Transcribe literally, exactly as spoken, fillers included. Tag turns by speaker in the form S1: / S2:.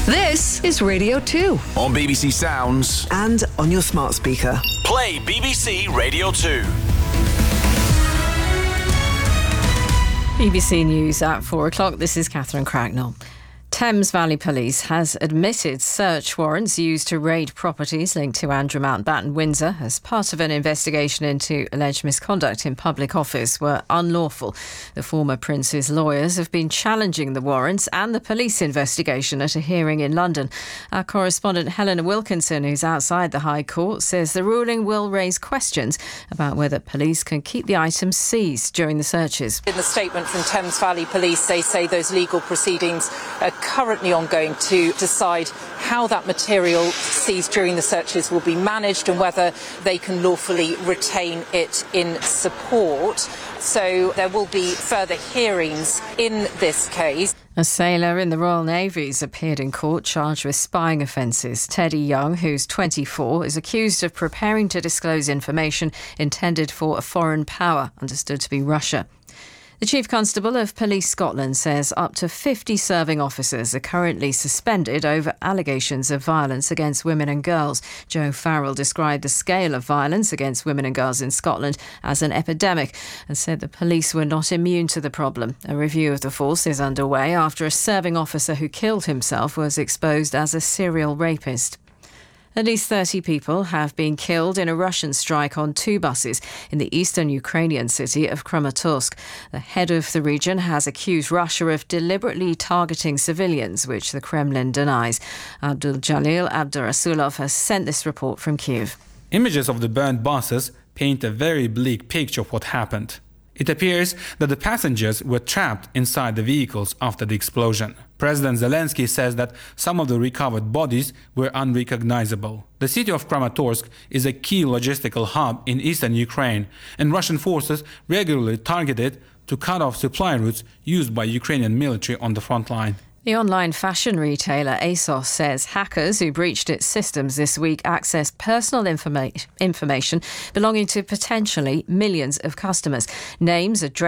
S1: This is Radio two.
S2: On B B C Sounds.
S3: And on your smart speaker.
S2: Play B B C Radio two.
S4: B B C News at four o'clock. This is Catherine Cracknell. Thames Valley Police has admitted search warrants used to raid properties linked to Andrew Mountbatten Windsor as part of an investigation into alleged misconduct in public office were unlawful. The former Prince's lawyers have been challenging the warrants and the police investigation at a hearing in London. Our correspondent Helena Wilkinson, who's outside the High Court, says the ruling will raise questions about whether police can keep the items seized during the searches.
S5: In the statement from Thames Valley Police, they say those legal proceedings are currently ongoing to decide how that material seized during the searches will be managed and whether they can lawfully retain it in support. So there will be further hearings in this case.
S4: A sailor in the Royal Navy's appeared in court charged with spying offences. Teddy Young, who's twenty-four, is accused of preparing to disclose information intended for a foreign power, understood to be Russia. The Chief Constable of Police Scotland says up to fifty serving officers are currently suspended over allegations of violence against women and girls. Joe Farrell described the scale of violence against women and girls in Scotland as an epidemic and said the police were not immune to the problem. A review of the force is underway after a serving officer who killed himself was exposed as a serial rapist. At least thirty people have been killed in a Russian strike on two buses in the eastern Ukrainian city of Kramatorsk. The head of the region has accused Russia of deliberately targeting civilians, which the Kremlin denies. Abdul Jalil Abdurasulov has sent this report from Kyiv.
S6: Images of the burned buses paint a very bleak picture of what happened. It appears that the passengers were trapped inside the vehicles after the explosion. President Zelensky says that some of the recovered bodies were unrecognizable. The city of Kramatorsk is a key logistical hub in eastern Ukraine, and Russian forces regularly target it to cut off supply routes used by Ukrainian military on the front line.
S4: The online fashion retailer ASOS says hackers who breached its systems this week accessed personal informa- information belonging to potentially millions of customers. Names, addresses,